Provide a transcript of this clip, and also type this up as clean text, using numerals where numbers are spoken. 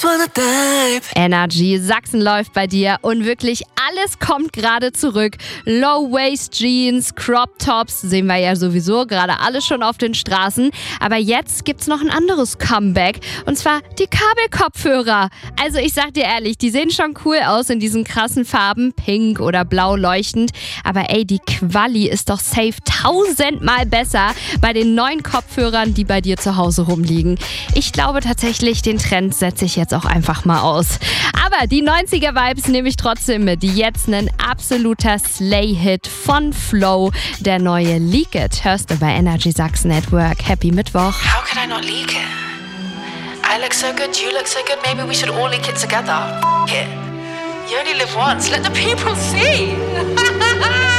Energy Sachsen läuft bei dir und wirklich alles kommt gerade zurück. Low-Waist-Jeans, Crop-Tops sehen wir ja sowieso gerade alle schon auf den Straßen. Aber jetzt gibt's noch ein anderes Comeback und zwar die Kabelkopfhörer. Also ich sag dir ehrlich, die sehen schon cool aus in diesen krassen Farben, pink oder blau leuchtend. Aber ey, die Quali ist doch safe 1000-mal besser bei den neuen Kopfhörern, die bei dir zu Hause rumliegen. Ich glaube tatsächlich, den Trend setze ich jetzt auch einfach mal aus. Aber die 90er-Vibes nehme ich trotzdem mit. Jetzt ein absoluter Slay-Hit von Flow, der neue Leak It. Hörst du bei Energy Sachsen Network. Happy Mittwoch. How could I not leak it? I look so good, you look so good, maybe we should all leak it together. F*** it. You only live once, let the people see.